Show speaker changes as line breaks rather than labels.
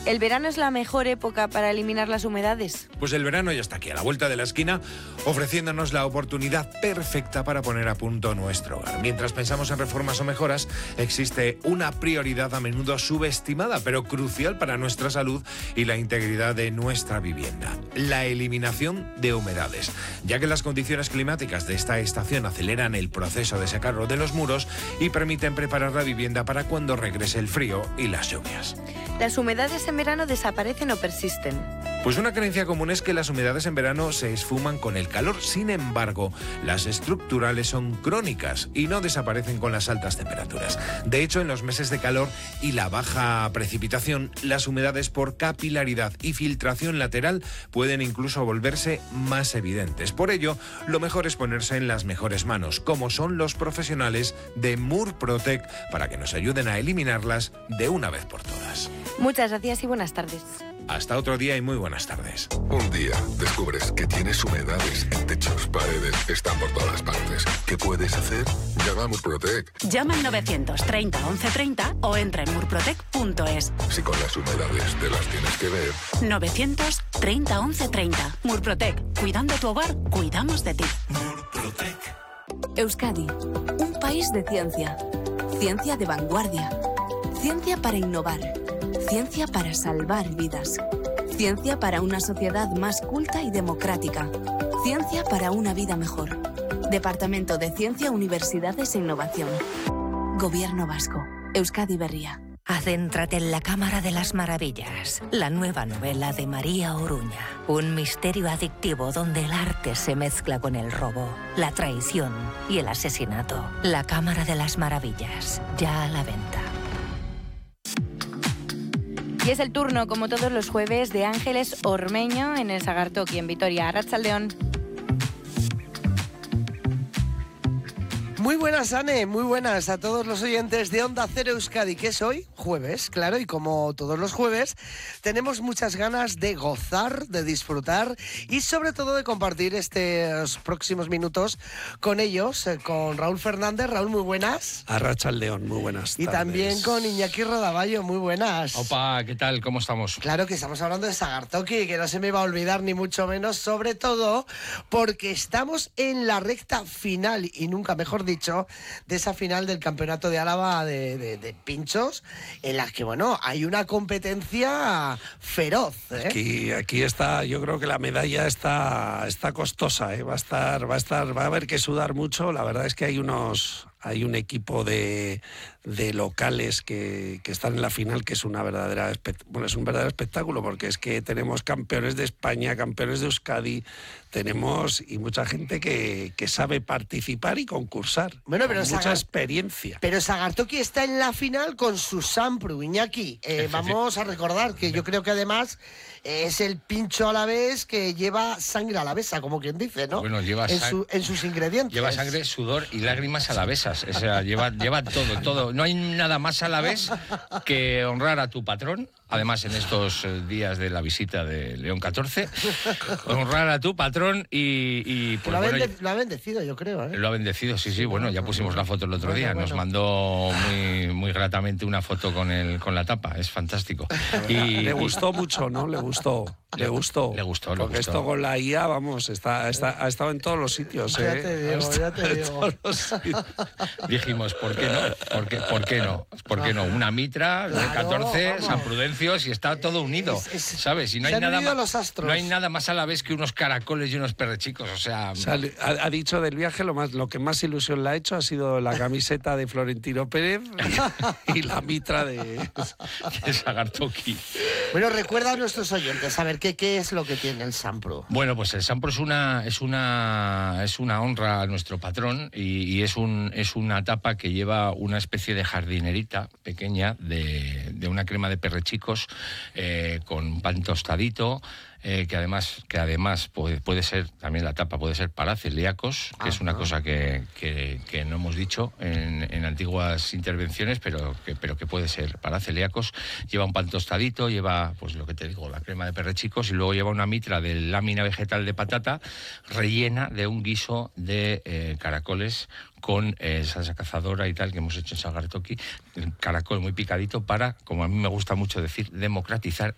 ¿El verano es la mejor época para eliminar las humedades?
Pues el verano ya está aquí, a la vuelta de la esquina, ofreciéndonos la oportunidad perfecta para poner a punto nuestro hogar. Mientras pensamos en reformas o mejoras, existe una prioridad a menudo subestimada, pero crucial para nuestra salud y la integridad de nuestra vivienda: la eliminación de humedades, ya que las condiciones climáticas de esta estación aceleran el proceso de secarlo de los muros y permiten preparar la vivienda para cuando regrese el frío y las lluvias.
¿Las humedades en verano desaparecen o persisten?
Pues una creencia común es que las humedades en verano se esfuman con el calor. Sin embargo, las estructurales son crónicas y no desaparecen con las altas temperaturas. De hecho, en los meses de calor y la baja precipitación, las humedades por capilaridad y filtración lateral pueden incluso volverse más evidentes. Por ello, lo mejor es ponerse en las mejores manos, como son los profesionales de Murprotec, para que nos ayuden a eliminarlas de una vez por todas.
Muchas gracias y buenas tardes.
Hasta otro día y muy buenas tardes.
Un día descubres que tienes humedades en techos, paredes, están por todas partes. ¿Qué puedes hacer? Llama a Murprotec.
Llama al 930 1130 o entra en murprotec.es.
Si con las humedades te las tienes que ver.
930 1130. Murprotec. Cuidando tu hogar, cuidamos de ti.
Murprotec.
Euskadi, un país de ciencia. Ciencia de vanguardia. Ciencia para innovar. Ciencia para salvar vidas. Ciencia para una sociedad más culta y democrática. Ciencia para una vida mejor. Departamento de Ciencia, Universidades e Innovación. Gobierno Vasco. Euskadi Berria.
Adéntrate en la Cámara de las Maravillas, la nueva novela de María Oruña. Un misterio adictivo donde el arte se mezcla con el robo, la traición y el asesinato. La Cámara de las Maravillas, ya a la venta.
Y es el turno, como todos los jueves, de Ángeles Ormeño en el Sagartoki, en Vitoria. Arratsaldeon.
Muy buenas, Ane, muy buenas a todos los oyentes de Onda Cero Euskadi, que es hoy, jueves, claro, y como todos los jueves, tenemos muchas ganas de gozar, de disfrutar y sobre todo de compartir estos próximos minutos con ellos, con Raúl Fernández. Raúl, muy buenas.
Arratsaldeon, muy buenas tardes.
Y también con Iñaki Rodaballo, muy buenas.
Opa, ¿qué tal? ¿Cómo estamos?
Claro que estamos hablando de Sagartoki, que no se me va a olvidar ni mucho menos, sobre todo porque estamos en la recta final, y nunca mejor dicho, de esa final del Campeonato de Álava de pinchos, en la que, bueno, hay una competencia feroz, ¿eh?
Aquí está, yo creo que la medalla está costosa, ¿eh? Va a haber que sudar mucho. La verdad es que hay un equipo de locales que están en la final, que es un verdadero espectáculo, porque es que tenemos campeones de España, campeones de Euskadi, tenemos y mucha gente que sabe participar y concursar.
Bueno, pero
mucha experiencia.
Pero Sagartoki está en la final con su Sampru, Iñaki. Vamos a recordar que yo creo que además es el pincho alavés que lleva sangre alavesa, como quien dice, ¿no?
Bueno, lleva
en sus ingredientes.
Lleva sangre, sudor y lágrimas alavesas. O sea, lleva todo. No hay nada más alavés que honrar a tu patrón. Además, en estos días de la visita de León XIV, honrar a tu patrón y pues,
lo ha bendecido, yo creo, ¿eh?
Lo ha bendecido, sí. Bueno, ya pusimos la foto el otro día. Nos mandó muy gratamente una foto con la tapa. Es fantástico.
Le gustó mucho, ¿no? Le gustó. Porque esto con la IA, vamos, ha estado en todos los sitios, ¿eh?
Ya te digo.
Dijimos, ¿por qué no? ¿Por qué no? Una mitra, claro, 14, vamos. San Prudencio, si está todo unido, ¿sabes? Y no hay nada más a la vez que unos caracoles y unos perrechicos, o sea
ha dicho del viaje lo que más ilusión le ha hecho ha sido la camiseta de Florentino Pérez y la mitra de
Sagartoki.
Bueno, recuerda a nuestros oyentes, a ver, ¿qué es lo que tiene el Sampru?
Bueno, pues el Sampru es una honra a nuestro patrón y es una tapa que lleva una especie de jardinerita pequeña de una crema de perrechicos con pan tostadito, que además puede ser, también la tapa puede ser para celíacos, que es una cosa que no hemos dicho en antiguas intervenciones, pero que puede ser para celíacos. Lleva un pan tostadito, lleva, pues lo que te digo, la crema de perrechicos, y luego lleva una mitra de lámina vegetal de patata rellena de un guiso de caracoles con salsa cazadora y tal, que hemos hecho en Sagartoki, el caracol muy picadito para, como a mí me gusta mucho decir, democratizar